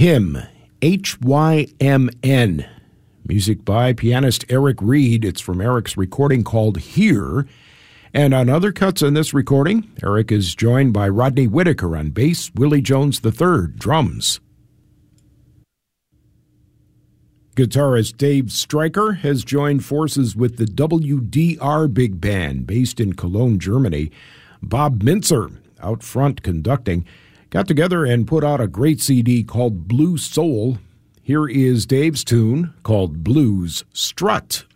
Hymn, Hymn. Music by pianist Eric Reed. It's from Eric's recording called Here. And on other cuts in this recording, Eric is joined by Rodney Whitaker on bass, Willie Jones III, drums. Guitarist Dave Stryker has joined forces with the WDR Big Band, based in Cologne, Germany. Bob Mintzer, out front conducting, got together and put out a great CD called Blue Soul. Here is Dave's tune called Blues Strut.